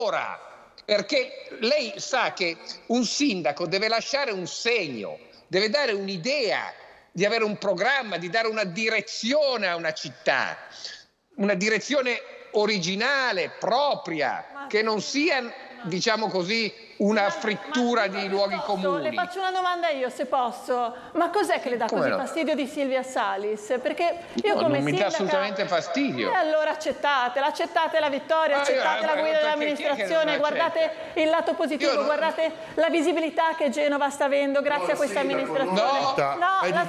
ora, perché lei sa che un sindaco deve lasciare un segno, deve dare un'idea, di avere un programma, di dare una direzione a una città, una direzione originale, propria, che non sia, diciamo così, una frittura di luoghi comuni. Le faccio una domanda io, se posso. Ma cos'è che le dà così fastidio di Silvia Salis? Perché io come non mi sindaca... dà assolutamente fastidio. E allora accettatela la vittoria, accettate la guida dell'amministrazione, guardate il lato positivo, guardate la visibilità che Genova sta avendo grazie a questa amministrazione. La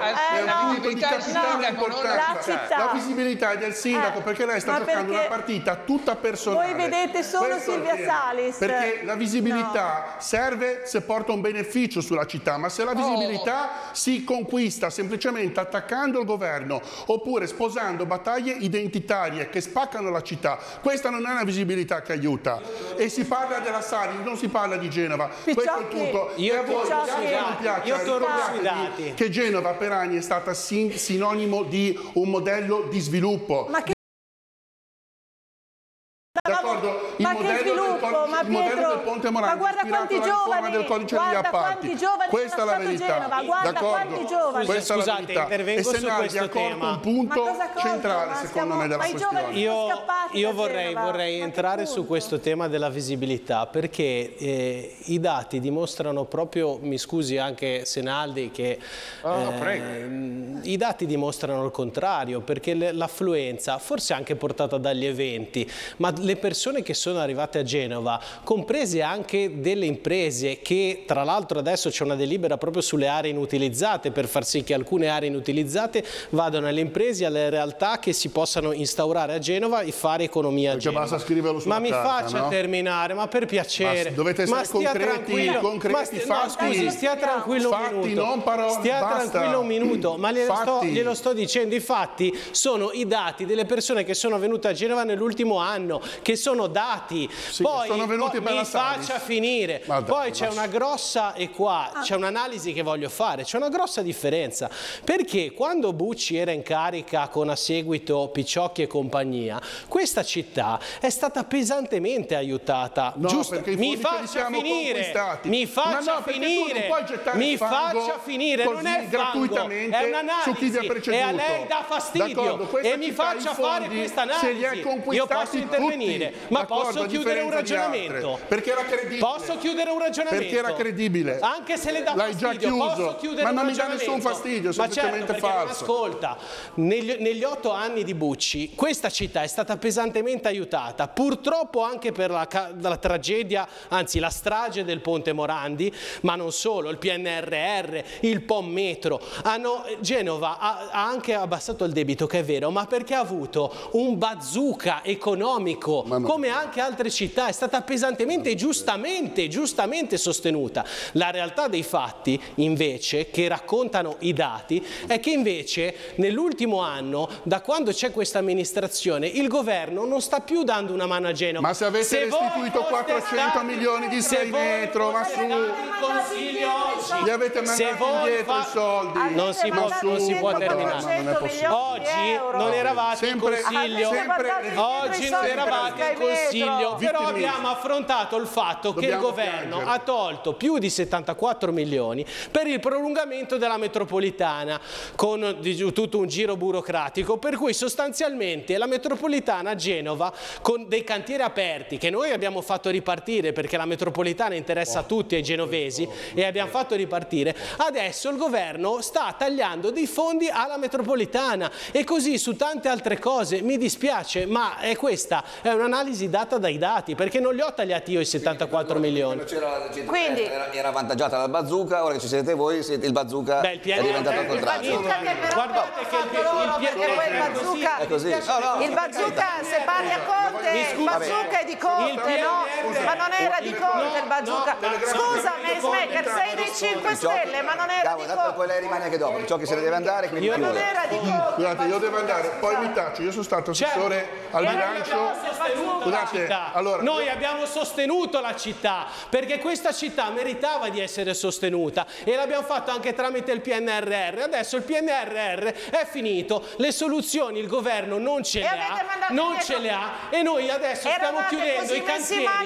città. La visibilità è del sindaco, perché lei sta giocando una partita tutta personale. Voi vedete solo Silvia Salis. Perché la visibilità serve se porta un beneficio sulla città, ma se la visibilità si conquista semplicemente attaccando il governo oppure sposando battaglie identitarie che spaccano la città, questa non è una visibilità che aiuta. E si parla della Salis, non si parla di Genova. Questo è il punto. E a voi non piace che Genova per anni è stata sinonimo di un modello di sviluppo. D'accordo, il modello del Ponte Morandi ha ispirato la riforma del codice degli appalti. Questa è la verità. D'accordo? Questa è la verità. E Senaldi ha colto un punto centrale, secondo me, della questione. Io vorrei entrare su questo tema della visibilità, perché i dati dimostrano proprio, mi scusi anche Senaldi, che i dati dimostrano il contrario, perché l'affluenza, forse anche portata dagli eventi, ma le persone che sono arrivate a Genova, comprese anche delle imprese, che tra l'altro adesso c'è una delibera proprio sulle aree inutilizzate per far sì che alcune aree inutilizzate vadano alle imprese, alle realtà che si possano instaurare a Genova e fare economia a Genova. Basta scriverlo sulla carta, ma mi faccia terminare, ma per piacere. Dovete essere concreti, fatti. No, stia tranquillo un minuto. Non parole, stia tranquillo un minuto, ma glielo sto dicendo. I fatti sono i dati delle persone che sono venute a Genova nell'ultimo anno, che sono dati. Sì, poi mi faccia finire. Poi c'è una grossa, e qua c'è un'analisi che voglio fare, c'è una grossa differenza, perché quando Bucci era in carica con a seguito Picciocchi e compagnia, questa città è stata pesantemente aiutata. Mi faccia finire, non è gratuitamente è un'analisi, e a lei dà fastidio e mi faccia fare questa analisi. Io posso intervenire, ma posso chiudere un ragionamento? Perché era credibile. Posso chiudere un ragionamento? Perché era credibile. Anche se le dà fastidio, già chiuso. posso chiudere un ragionamento? Ma non mi dà nessun fastidio, semplicemente falso. Ascolta, negli 8 anni di Bucci questa città è stata pesantemente aiutata, purtroppo anche per la tragedia, anzi la strage del Ponte Morandi, ma non solo, il PNRR, il POM Metro. Genova ha anche abbassato il debito, che è vero, ma perché ha avuto un bazooka economico, come anche altre città, è stata pesantemente e giustamente sostenuta. La realtà dei fatti, invece, che raccontano i dati, è che invece nell'ultimo anno, da quando c'è questa amministrazione, il governo non sta più dando una mano a Genova. Ma se avete restituito 400 milioni di 6 metro, ma su, li avete mandati indietro i soldi. Non si può terminare. Oggi non eravate in Consiglio, però abbiamo affrontato il fatto che il governo ha tolto più di 74 milioni per il prolungamento della metropolitana, con tutto un giro burocratico, per cui sostanzialmente la metropolitana a Genova, con dei cantieri aperti che noi abbiamo fatto ripartire, perché la metropolitana interessa a tutti, ai genovesi, e abbiamo fatto ripartire, adesso il governo sta tagliando dei fondi alla metropolitana, e così su tante altre cose. Mi dispiace, ma questa è un'analisi data dai dati, perché non li ho tagliati io i 74 milioni. Quindi era avvantaggiata dal bazooka, ora che ci siete voi, il bazooka è diventato il contrario. Guardate che il bazooka, se parli a Conte, il bazooka è di Conte, no? Ma non era di Conte il bazooka. Scusa, Meismaker, sei dei 5 Stelle, ma non era di Conte. Poi lei rimane anche dopo, ciò che se ne deve andare, quindi non era di Conte. Scusate, io devo andare, poi mi taccio, io sono stato assessore al bilancio sostenuto la città. Allora, noi abbiamo sostenuto la città, perché questa città meritava di essere sostenuta e l'abbiamo fatto anche tramite il PNRR. Adesso il PNRR è finito, le soluzioni il governo non ce le ha, e noi adesso stiamo chiudendo i cantieri